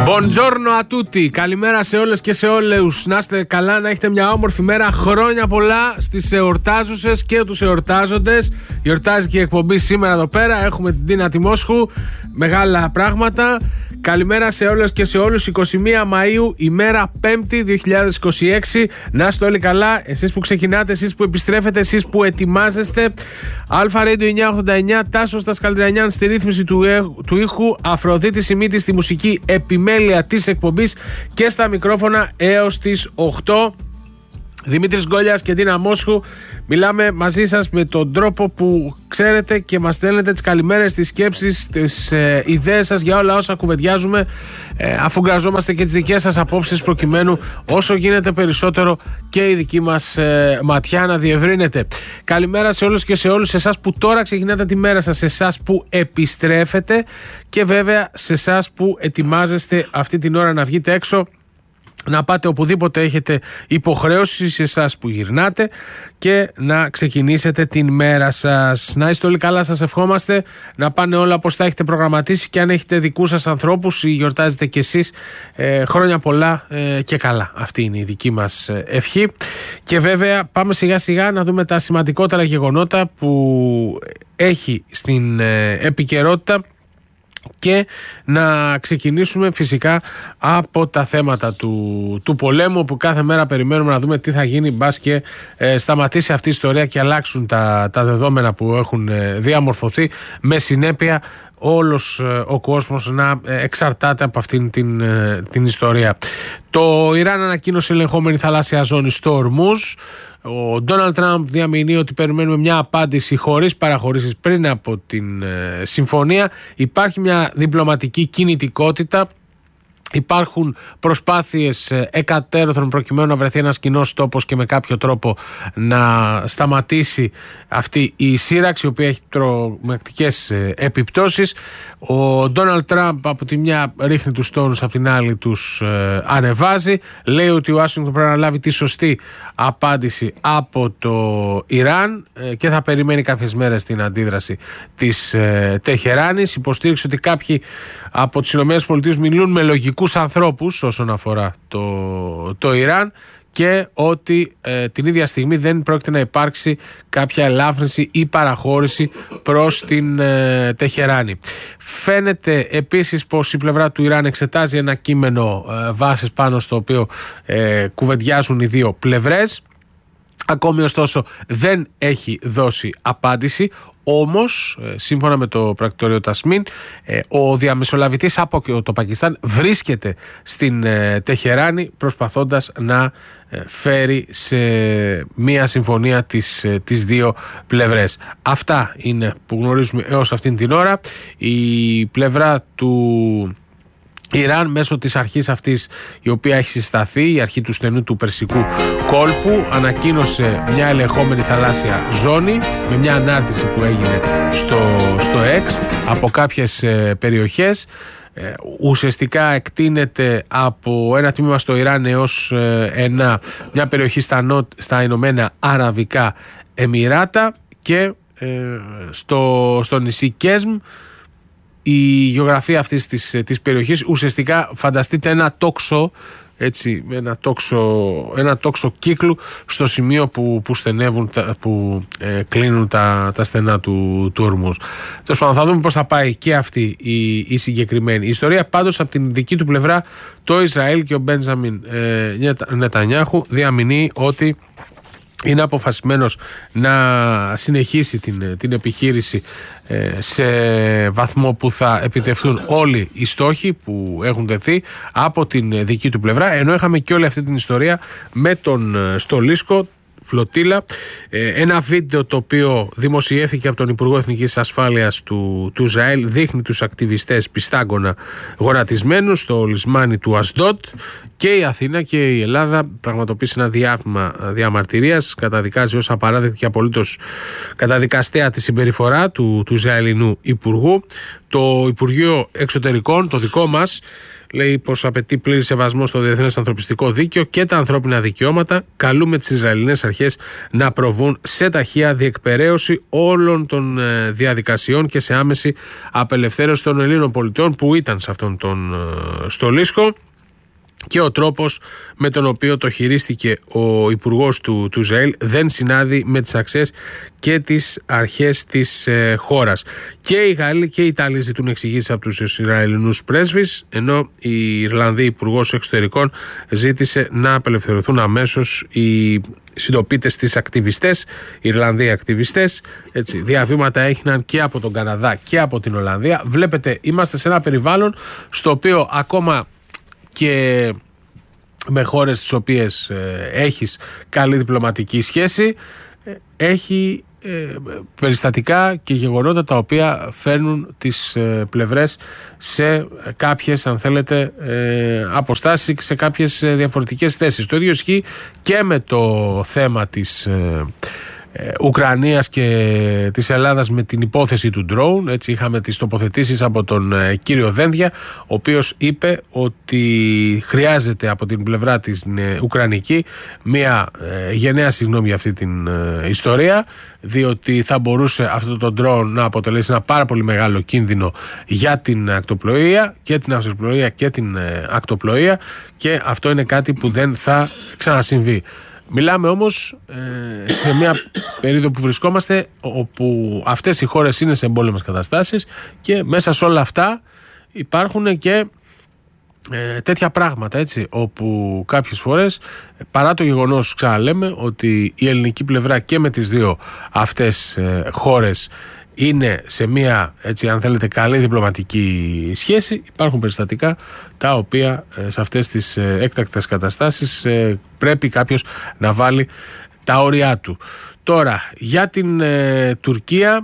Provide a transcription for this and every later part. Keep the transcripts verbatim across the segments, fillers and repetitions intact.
Buongiorno a tutti. Καλημέρα σε όλες και σε όλους. Να είστε καλά, να έχετε μια όμορφη μέρα. Χρόνια πολλά στις εορτάζουσες και τους εορτάζοντες. Γιορτάζει και η εκπομπή σήμερα εδώ πέρα. Έχουμε την Τίνα Τιμόσχου. Μεγάλα πράγματα. Καλημέρα σε όλες και σε όλους. είκοσι μία Μαΐου, ημέρα Πέμπτη δύο χιλιάδες είκοσι έξι. Να είστε όλοι καλά. Εσείς που ξεκινάτε, εσείς που επιστρέφετε, εσείς που ετοιμάζεστε. Αλφα Radio εννιακόσια ογδόντα εννιά. Τάσος Δασκαλτριανιάν στη ρύθμιση του, ε, του ήχου. Αφροδίτη Σιμίτη στη μουσική επιμέλεια της εκπομπής και στα μικρόφωνα έως τις οκτώ. Δημήτρης Γκόλιας και Τίνα Μόσχου. Μιλάμε μαζί σας με τον τρόπο που ξέρετε και μας στέλνετε τις καλημέρες, τις σκέψεις, τις ε, ιδέες σας για όλα όσα κουβεντιάζουμε, ε, αφού γραζόμαστε και τις δικές σας απόψεις προκειμένου όσο γίνεται περισσότερο και η δική μας ε, ματιά να διευρύνεται. Καλημέρα σε όλους και σε όλους, σε εσάς που τώρα ξεκινάτε τη μέρα σας, σε εσάς που επιστρέφετε και βέβαια σε εσάς που ετοιμάζεστε αυτή την ώρα να βγείτε έξω, να πάτε οπουδήποτε έχετε υποχρέωση, σε εσάς που γυρνάτε, και να ξεκινήσετε την μέρα σας. Να είστε όλοι καλά, σας ευχόμαστε. Να πάνε όλα όπως τα έχετε προγραμματίσει, και αν έχετε δικούς σας ανθρώπους ή γιορτάζετε κι εσείς, ε, χρόνια πολλά ε, και καλά. Αυτή είναι η δική μας ευχή. Και βέβαια πάμε σιγά σιγά να δούμε τα σημαντικότερα γεγονότα που έχει στην ε, επικαιρότητα, και να ξεκινήσουμε φυσικά από τα θέματα του, του πολέμου, που κάθε μέρα περιμένουμε να δούμε τι θα γίνει, μπας και ε, σταματήσει αυτή η ιστορία και αλλάξουν τα, τα δεδομένα που έχουν ε, διαμορφωθεί, με συνέπεια όλος ε, ο κόσμος να ε, εξαρτάται από αυτήν την, ε, την ιστορία. Το Ιράν ανακοίνωσε ελεγχόμενη θαλάσσια ζώνη στο Ορμούζ. Ο Ντόναλντ Τραμπ διαμηνύει ότι περιμένουμε μια απάντηση χωρίς παραχωρήσεις πριν από την ε, συμφωνία. Υπάρχει μια διπλωματική κινητικότητα. Υπάρχουν προσπάθειες εκατέρωθρον προκειμένου να βρεθεί ένας κοινός τόπος και με κάποιο τρόπο να σταματήσει αυτή η σύραξη, η οποία έχει τρομακτικές επιπτώσεις. Ο Ντόναλντ Τραμπ από τη μια ρίχνει τους τόνους, από την άλλη τους ε, ανεβάζει. Λέει ότι ο Ουάσιγκτον πρέπει να λάβει τη σωστή απάντηση από το Ιράν ε, και θα περιμένει κάποιες μέρες την αντίδραση της ε, Τεχεράνης. Υποστήριξε ότι κάποιοι από τις ΗΠΑ μιλούν με λογικούς ανθρώπους όσον αφορά το, το Ιράν, και ότι ε, την ίδια στιγμή δεν πρόκειται να υπάρξει κάποια ελάφρυνση ή παραχώρηση προς την ε, Τεχεράνη. Φαίνεται επίσης πως η πλευρά του Ιράν εξετάζει ένα κείμενο ε, βάσης πάνω στο οποίο ε, κουβεντιάζουν οι δύο πλευρές. Ακόμη ωστόσο δεν έχει δώσει απάντηση. Όμως, σύμφωνα με το πρακτορείο Τασμίν, ο διαμεσολαβητής από το Πακιστάν βρίσκεται στην Τεχεράνη, προσπαθώντας να φέρει σε μία συμφωνία τις, τις δύο πλευρές. Αυτά είναι που γνωρίζουμε έως αυτήν την ώρα. Η πλευρά του Ιράν, μέσω της αρχής αυτής η οποία έχει συσταθεί, η αρχή του στενού του Περσικού κόλπου, ανακοίνωσε μια ελεγχόμενη θαλάσσια ζώνη με μια ανάρτηση που έγινε στο, στο X από κάποιες ε, περιοχές. Ε, ουσιαστικά εκτείνεται από ένα τμήμα στο Ιράν έως ε, ένα, μια περιοχή στα, νο, στα Ηνωμένα Αραβικά Εμιράτα, και ε, στο, στο νησί Κέσμ. Η γεωγραφία αυτής της, της περιοχής, ουσιαστικά φανταστείτε ένα τόξο, έτσι, ένα τόξο, ένα τόξο κύκλου στο σημείο που, που στενεύουν, που ε, κλείνουν τα, τα στενά του, του Ορμούζ. Τέλος πάντων, θα δούμε πώς θα πάει και αυτή η, η συγκεκριμένη ιστορία. Πάντως από την δική του πλευρά το Ισραήλ και ο Μπέντζαμιν ε, Νετανιάχου διαμηνύει ότι είναι αποφασισμένος να συνεχίσει την, την επιχείρηση ε, σε βαθμό που θα επιτευχθούν όλοι οι στόχοι που έχουν δεθεί από την δική του πλευρά, ενώ είχαμε και όλη αυτή την ιστορία με τον Στολίσκο φλωτίλα. Ένα βίντεο το οποίο δημοσιεύθηκε από τον Υπουργό Εθνικής Ασφάλειας του, του Ισραήλ δείχνει τους ακτιβιστές πιστάγκωνα γονατισμένους στο λιμάνι του Ασδότ, και η Αθήνα και η Ελλάδα πραγματοποίησε ένα διάβημα διαμαρτυρίας, καταδικάζει ως απαράδεκτη και απολύτως καταδικαστέα τη συμπεριφορά του, του Ισραηλινού Υπουργού. Το Υπουργείο Εξωτερικών, το δικό μας, λέει πως απαιτεί πλήρη σεβασμό στο διεθνές ανθρωπιστικό δίκαιο και τα ανθρώπινα δικαιώματα. Καλούμε τις Ισραηλινές αρχές να προβούν σε ταχεία διεκπεραίωση όλων των ε, διαδικασιών και σε άμεση απελευθέρωση των Ελλήνων πολιτών που ήταν σε αυτόν τον ε, στολίσκο. Και ο τρόπος με τον οποίο το χειρίστηκε ο υπουργός του, του Ισραήλ δεν συνάδει με τις αξίες και τις αρχές της ε, χώρας. Και οι Γάλλοι και οι Ιταλοί ζητούν εξηγήσεις από τους Ισραηλινούς πρέσβεις, ενώ η Ιρλανδή υπουργός εξωτερικών ζήτησε να απελευθερωθούν αμέσως οι συντοπίτες της ακτιβιστές, οι Ιρλανδοί ακτιβιστές. Έτσι, διαβήματα έγιναν και από τον Καναδά και από την Ολλανδία. Βλέπετε, είμαστε σε ένα περιβάλλον στο οποίο ακόμα και με χώρες τις οποίες ε, έχεις καλή διπλωματική σχέση, ε, έχει ε, περιστατικά και γεγονότα τα οποία φέρνουν τις ε, πλευρές σε κάποιες, αν θέλετε, ε, αποστάσεις και σε κάποιες ε, διαφορετικές θέσεις. Το ίδιο ισχύει και με το θέμα της ε, Ε, Ουκρανίας και της Ελλάδας με την υπόθεση του drone. Έτσι, είχαμε τις τοποθετήσεις από τον ε, κύριο Δένδια, ο οποίος είπε ότι χρειάζεται από την πλευρά της ε, Ουκρανική μια ε, γενναία συγγνώμη για αυτή την ε, ιστορία, διότι θα μπορούσε αυτό το drone να αποτελέσει ένα πάρα πολύ μεγάλο κίνδυνο για την ακτοπλοεία και την αυσιπλοεία και την ε, ακτοπλοεία, και αυτό είναι κάτι που δεν θα ξανασυμβεί. Μιλάμε όμως ε, σε μια περίοδο που βρισκόμαστε, όπου αυτές οι χώρες είναι σε εμπόλεμες καταστάσεις και μέσα σε όλα αυτά υπάρχουν και ε, τέτοια πράγματα, έτσι, όπου κάποιες φορές, παρά το γεγονός, ξαναλέμε, ότι η ελληνική πλευρά και με τις δύο αυτές ε, χώρες είναι σε μια, έτσι, αν θέλετε, καλή διπλωματική σχέση, υπάρχουν περιστατικά τα οποία ε, σε αυτές τις ε, έκτακτες καταστάσεις ε, πρέπει κάποιος να βάλει τα όρια του. Τώρα, για την ε, Τουρκία,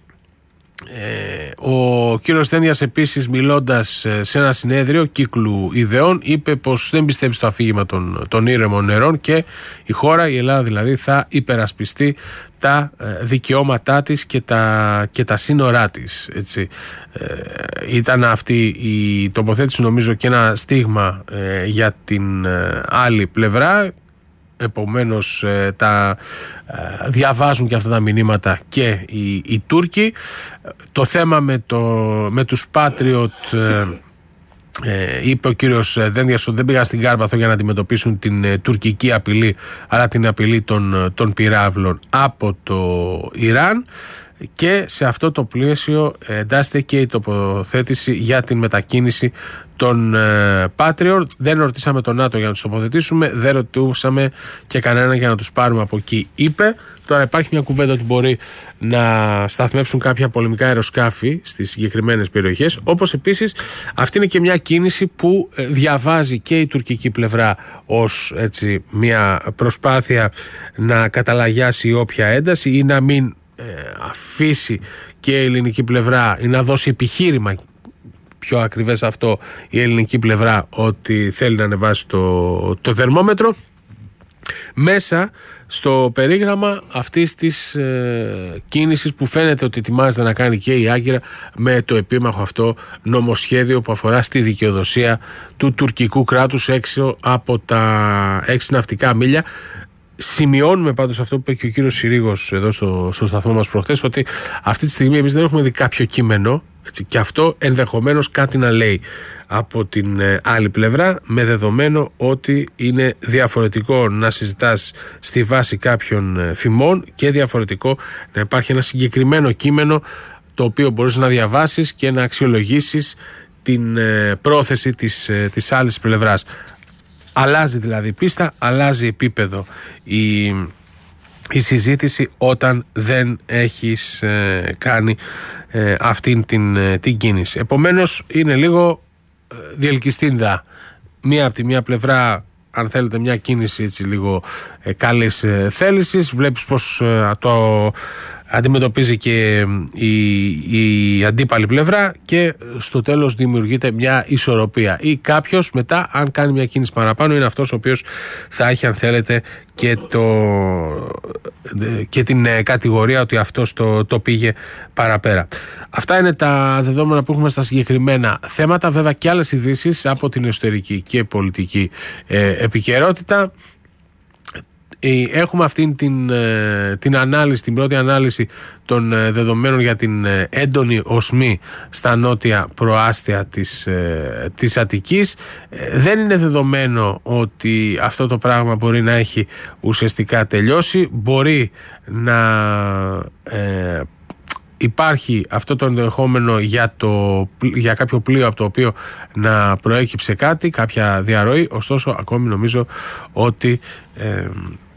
ε, ο κύριος Δένδιας επίσης, μιλώντας ε, σε ένα συνέδριο κύκλου ιδεών, είπε πως δεν πιστεύει στο αφήγημα των, των ήρεμων νερών και η χώρα, η Ελλάδα δηλαδή, θα υπερασπιστεί τα δικαιώματά της και τα, και τα σύνορά της. Έτσι. Ε, ήταν αυτή η τοποθέτηση, νομίζω, και ένα στίγμα ε, για την ε, άλλη πλευρά. Επομένως ε, τα ε, διαβάζουν και αυτά τα μηνύματα και οι, οι Τούρκοι. Το θέμα με, το, με τους Patriot, ε, Ε, είπε ο κύριος Δένδιας ότι δεν πήγαν στην Κάρπαθο για να αντιμετωπίσουν την ε, τουρκική απειλή, αλλά την απειλή των, των πυράβλων από το Ιράν, και σε αυτό το πλαίσιο εντάσσεται και η τοποθέτηση για την μετακίνηση των ε, Patriot. Δεν ρωτήσαμε τον ΝΑΤΟ για να τους τοποθετήσουμε, δεν ρωτούσαμε και κανέναν για να τους πάρουμε από εκεί, είπε. Τώρα υπάρχει μια κουβέντα ότι μπορεί να σταθμεύσουν κάποια πολεμικά αεροσκάφη στις συγκεκριμένες περιοχές, όπως επίσης αυτή είναι και μια κίνηση που διαβάζει και η τουρκική πλευρά ως, έτσι, μια προσπάθεια να καταλαγιάσει όποια ένταση ή να μην ε, αφήσει και η ελληνική πλευρά ή να δώσει επιχείρημα, πιο ακριβές αυτό, η ελληνική πλευρά, ότι θέλει να ανεβάσει το, το θερμόμετρο. Μέσα στο περίγραμμα αυτής της ε, κίνησης που φαίνεται ότι ετοιμάζεται να κάνει και η Άγκυρα με το επίμαχο αυτό νομοσχέδιο που αφορά στη δικαιοδοσία του τουρκικού κράτους έξω από τα έξι ναυτικά μίλια. Σημειώνουμε πάντως αυτό που είπε και ο κύριος Συρίγος εδώ στο, στο σταθμό μας προχθές, ότι αυτή τη στιγμή εμείς δεν έχουμε δει κάποιο κείμενο, έτσι, και αυτό ενδεχομένως κάτι να λέει από την ε, άλλη πλευρά, με δεδομένο ότι είναι διαφορετικό να συζητάς στη βάση κάποιων ε, φημών και διαφορετικό να υπάρχει ένα συγκεκριμένο κείμενο το οποίο μπορείς να διαβάσεις και να αξιολογήσεις την ε, πρόθεση της, ε, της άλλης πλευράς. Αλλάζει δηλαδή πίστα, αλλάζει επίπεδο η, η συζήτηση όταν δεν έχεις ε, κάνει ε, αυτήν την, ε, την κίνηση. Επομένως είναι λίγο ε, διελκυστίνδα. Μία από τη μία πλευρά, αν θέλετε, μια κίνηση έτσι λίγο ε, καλής ε, θέλησης. Βλέπεις πως ε, το αντιμετωπίζει και η, η αντίπαλη πλευρά και στο τέλος δημιουργείται μια ισορροπία. Ή κάποιος μετά, αν κάνει μια κίνηση παραπάνω, είναι αυτός ο οποίος θα έχει, αν θέλετε, και, το, και την κατηγορία ότι αυτός το, το πήγε παραπέρα. Αυτά είναι τα δεδομένα που έχουμε στα συγκεκριμένα θέματα. Βέβαια και άλλες ειδήσεις από την εσωτερική και πολιτική ε, επικαιρότητα. Έχουμε αυτήν την, την ανάλυση, την πρώτη ανάλυση των δεδομένων για την έντονη οσμή στα νότια προάστια της, της Αττικής. Δεν είναι δεδομένο ότι αυτό το πράγμα μπορεί να έχει ουσιαστικά τελειώσει. Μπορεί να ε, υπάρχει αυτό το ενδεχόμενο για, το, για κάποιο πλοίο από το οποίο να προέκυψε κάτι, κάποια διαρροή. Ωστόσο ακόμη νομίζω ότι ε,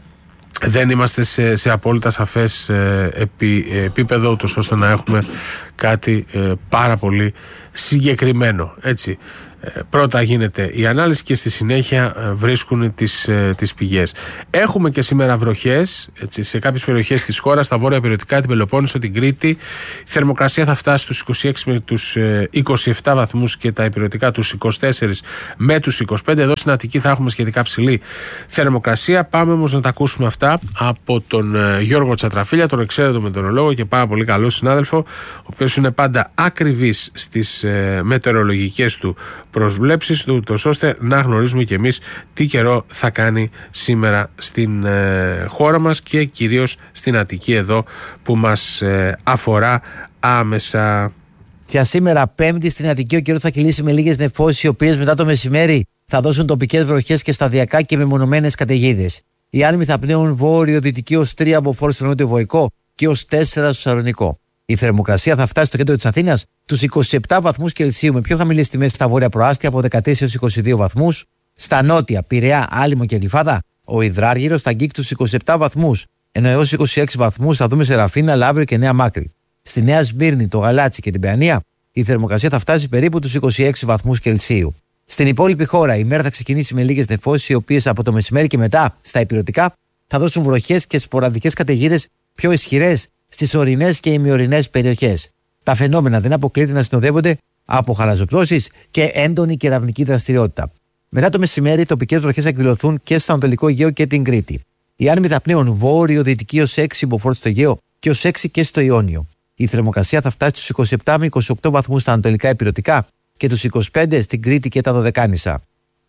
δεν είμαστε σε, σε απόλυτα σαφές ε, επί, ε, επίπεδο, ούτως ώστε να έχουμε κάτι ε, πάρα πολύ συγκεκριμένο. Έτσι. Ε, πρώτα γίνεται η ανάλυση και στη συνέχεια ε, βρίσκουν τις, ε, τις πηγές. Έχουμε και σήμερα βροχές, έτσι, σε κάποιες περιοχές της χώρας, στα βόρεια περιοτικά, την Πελοπόννησο, την Κρήτη. Η θερμοκρασία θα φτάσει στους είκοσι έξι με τους ε, είκοσι επτά βαθμούς και τα υπηρετικά τους είκοσι τέσσερα με τους είκοσι πέντε. Εδώ στην Αττική θα έχουμε σχετικά ψηλή θερμοκρασία. Πάμε όμως να τα ακούσουμε αυτά από τον ε, Γιώργο Τσατραφίλια, τον εξαίρετο μετεωρολόγο και πάρα πολύ καλό συνάδελφο, ο οποίος είναι πάντα ακριβής στις ε, μετεωρολογικές του προσβλέψεις του, ώστε να γνωρίζουμε και εμείς τι καιρό θα κάνει σήμερα στην ε, χώρα μας και κυρίως στην Αττική εδώ που μας ε, αφορά άμεσα. Για σήμερα Πέμπτη στην Αττική ο καιρός θα κυλήσει με λίγες νεφώσεις, οι οποίες μετά το μεσημέρι θα δώσουν τοπικές βροχές και σταδιακά και μεμονωμένες καταιγίδες. Οι άνεμοι θα πνέουν βόρειο-δυτική ως τρία από φόρ στο νότιο Βοϊκό και ως τέσσερα στο Σαλονικό. Η θερμοκρασία θα φτάσει στο κέντρο της Αθήνας τους είκοσι επτά βαθμούς Κελσίου, με πιο χαμηλές τιμές στα βόρεια προάστια από δεκατέσσερα έως είκοσι δύο βαθμούς. Στα νότια, Πειραιά, Άλυμο και Γλυφάδα, ο Ιδράργυρος θα αγγίξει τους είκοσι επτά βαθμούς, ενώ έως είκοσι έξι βαθμούς θα δούμε σε Ραφίνα, Λαύριο και Νέα Μάκρη. Στη Νέα Σμύρνη, το Γαλάτσι και την Παιανία, η θερμοκρασία θα φτάσει περίπου τους είκοσι έξι βαθμούς Κελσίου. Στην υπόλοιπη χώρα, η μέρα θα ξεκινήσει με λίγες νεφώσεις, οι οποίες από το μεσημέρι και μετά στα ηπειρωτικά θα δώσουν βροχές και σποραδικές καταιγίδες πιο ισχυρές στις ορεινές και ημιορεινές περιοχές. Τα φαινόμενα δεν αποκλείεται να συνοδεύονται από χαλαζοπτώσεις και έντονη κεραυνική δραστηριότητα. Μετά το μεσημέρι, τοπικές βροχές θα εκδηλωθούν και στο Ανατολικό Αιγαίο και την Κρήτη. Οι άνεμοι θα πνέουν βόρειο-δυτική ως έξι μποφόρ στο Αιγαίο και ως έξι και στο Ιόνιο. Η θερμοκρασία θα φτάσει στους είκοσι επτά με είκοσι οκτώ βαθμούς στα ανατολικά ηπειρωτικά και τους είκοσι πέντε στην Κρήτη και τα Δωδεκάνησα.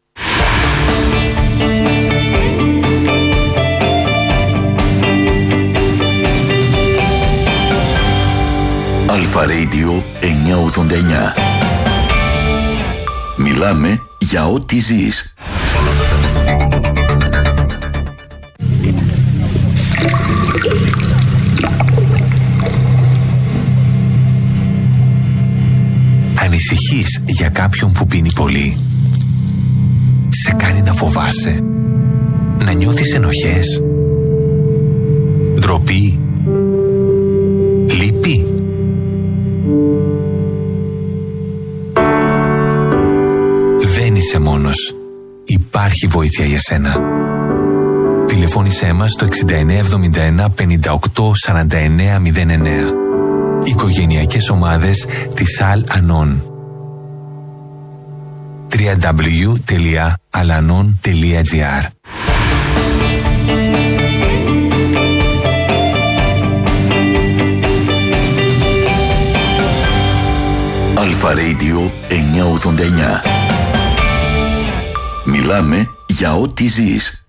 Αλφα Radio εννιακόσια ογδόντα εννιά. Μιλάμε για ό,τι ζεις. Ανησυχείς για κάποιον που πίνει πολύ? Σε κάνει να φοβάσαι, να νιώθεις ενοχές, ντροπή, λύπη? Δεν είσαι μόνος. Υπάρχει βοήθεια για σένα. Τηλεφώνησέ μας στο εξήντα εννέα εβδομήντα ένα πενήντα οκτώ σαράντα εννέα μηδέν εννέα. Οικογενειακές ομάδες της Al-Anon. double-u double-u double-u τελεία alanon τελεία gr. Αλφα Radio εννιακόσια ογδόντα εννιά. Μιλάμε για ό,τι ζεις.